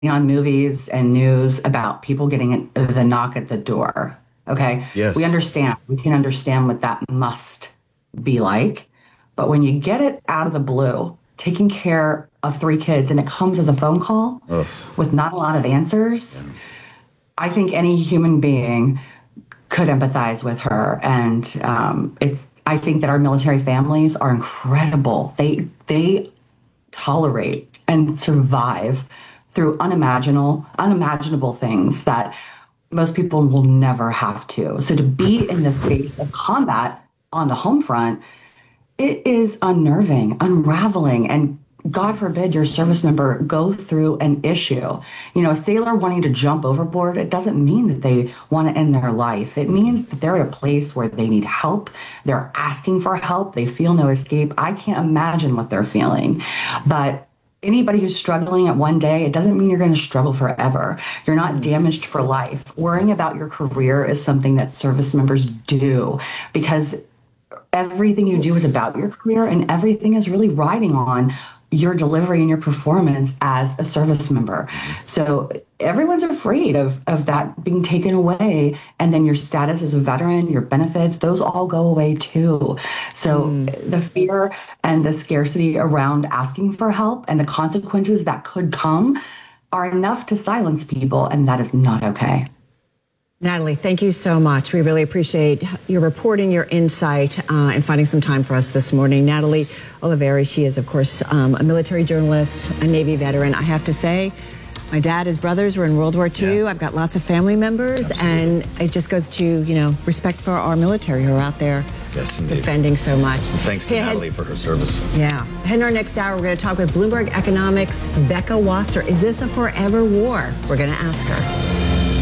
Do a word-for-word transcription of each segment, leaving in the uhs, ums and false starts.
on movies and news about people getting the knock at the door. Okay. Yes. We understand. We can understand what that must be like. But when you get it out of the blue, taking care of three kids and it comes as a phone call Ugh. with not a lot of answers, yeah. I think any human being could empathize with her. And um, it's, I think that our military families are incredible. They, they tolerate and survive through unimaginable, unimaginable things that most people will never have to. So to be in the face of combat on the home front, it is unnerving, unraveling, and God forbid your service member go through an issue. You know, a sailor wanting to jump overboard, it doesn't mean that they want to end their life. It means that they're at a place where they need help. They're asking for help. They feel no escape. I can't imagine what they're feeling. But anybody who's struggling at one day, it doesn't mean you're going to struggle forever. You're not damaged for life. Worrying about your career is something that service members do, because everything you do is about your career, and everything is really riding on your delivery and your performance as a service member. So everyone's afraid of, of that being taken away. And then your status as a veteran, your benefits, those all go away too. So mm. the fear and the scarcity around asking for help and the consequences that could come are enough to silence people. And that is not okay. Natalie, thank you so much. We really appreciate your reporting, your insight, uh, and finding some time for us this morning. Natalie Oliveri, she is, of course, um, a military journalist, a Navy veteran. I have to say, my dad, his brothers were in World War Two. Yeah. I've got lots of family members, Absolutely. and it just goes to, you know, respect for our military who are out there yes, defending so much. And thanks to hey, Natalie head, for her service. Yeah. In our next hour, we're going to talk with Bloomberg Economics' Becca Wasser. Is this a forever war? We're going to ask her.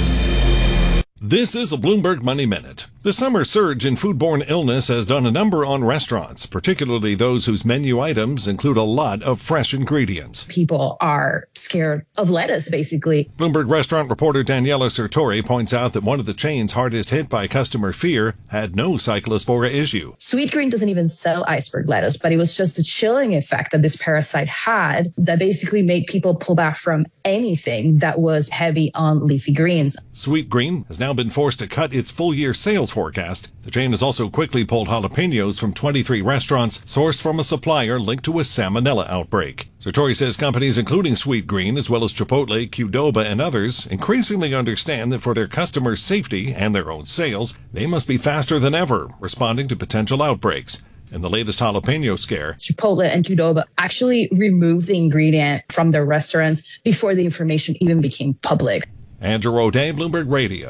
This is a Bloomberg Money Minute. The summer surge in foodborne illness has done a number on restaurants, particularly those whose menu items include a lot of fresh ingredients. People are scared of lettuce, basically. Bloomberg restaurant reporter Daniela Sartori points out that one of the chains hardest hit by customer fear had no cyclospora issue. Sweetgreen doesn't even sell iceberg lettuce, but it was just the chilling effect that this parasite had that basically made people pull back from anything that was heavy on leafy greens. Sweetgreen has now been forced to cut its full-year sales forecast. The chain has also quickly pulled jalapenos from twenty-three restaurants sourced from a supplier linked to a salmonella outbreak. Sartori says companies including Sweetgreen, as well as Chipotle, Qdoba, and others, increasingly understand that for their customers' safety and their own sales, they must be faster than ever responding to potential outbreaks. In the latest jalapeno scare, Chipotle and Qdoba actually removed the ingredient from their restaurants before the information even became public. Andrew O'Day, Bloomberg Radio.